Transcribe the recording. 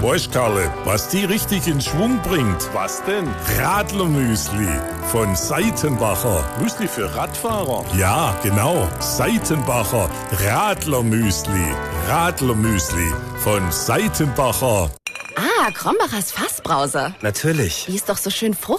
Weißt, Karle, was die richtig in Schwung bringt? Was denn? Radlermüsli von Seitenbacher. Müsli für Radfahrer? Ja, genau. Seitenbacher Radlermüsli. Radlermüsli von Seitenbacher. Ah, Krombachers Fassbrause. Natürlich. Die ist doch so schön fruchtig.